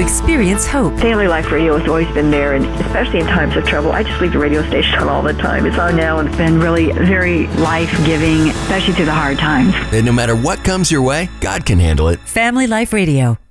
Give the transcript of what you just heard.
experience hope. Family Life Radio has always been there, and especially in times of trouble. I just leave the radio station on all the time. It's on now, and it's been really very life-giving, especially through the hard times. And no matter what comes your way, God can handle it. Family Life Radio.